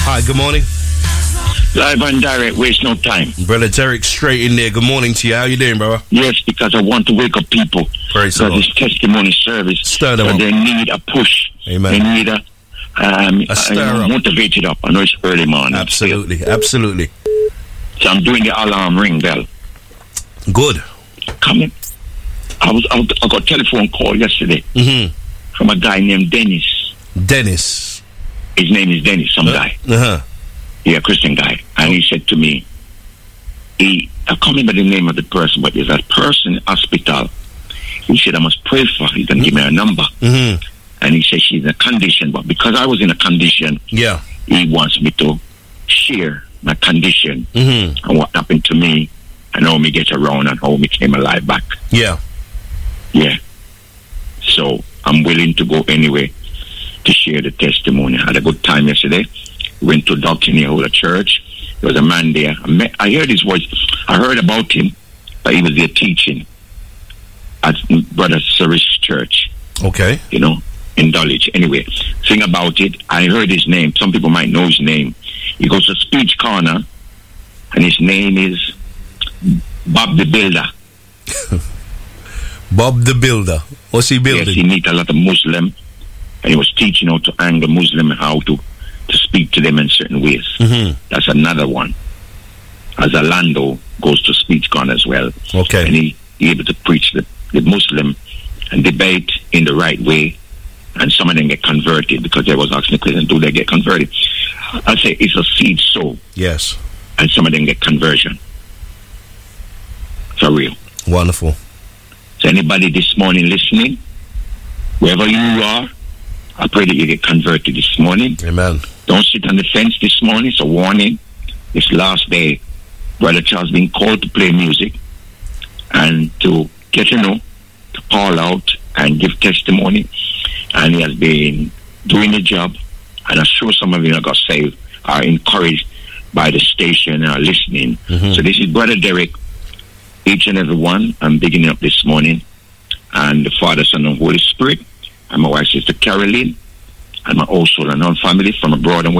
Hi, good morning. Live and direct, waste no time. Brother Derek, straight in there. Good morning to you. How you doing, brother? Yes, because I want to wake up people. Praise the Lord. This testimony service. Stir them up. They need a push. Amen. They need a stir up. motivated up. I know it's early morning. Absolutely, absolutely. So I'm doing the alarm ring bell. Good. Coming. I got a telephone call yesterday from a guy named Dennis. Dennis. His name is Dennis, some guy. Yeah, Christian guy. And he said to me, I can't remember the name of the person, but there's a person in hospital. He said, I must pray for her. He's going to give me a number. And he said, she's in a condition. But because I was in a condition, he wants me to share my condition and what happened to me and how me get around and how me came alive back. Yeah. So I'm willing to go anyway to share the testimony. I had a good time yesterday. Went to Doctor near the church. There was a man there. I heard his voice. I heard about him, but he was there teaching at Brother Cerise Church. Okay. You know, in Dulwich. Anyway, thing about it, I heard his name. Some people might know his name. He goes to Speech Corner, and his name is Bob the Builder. Bob the Builder. What's he building? Yes, he meet a lot of Muslim, and he was teaching how to angle Muslim and how to speak to them in certain ways. That's another one. As Orlando goes to Speech Corner as well. Okay. And he able to preach the Muslim and debate in the right way, and some of them get converted because they was asking the question, do they get converted? I say it's a seed sow. Yes. And some of them get conversion. For real. Wonderful. So anybody this morning listening, wherever you are, I pray that you get converted this morning. Amen. Don't sit on the fence this morning. It's a warning. This last day, Brother Charles been called to play music and to get to know, to call out and give testimony. And he has been doing the job. And I'm sure some of you that got saved are encouraged by the station and are listening. So this is Brother Derek. Each and every one, I'm beginning up this morning. And the Father, Son, and Holy Spirit. And my wife, Sister Caroline. And my whole soul and all family from abroad and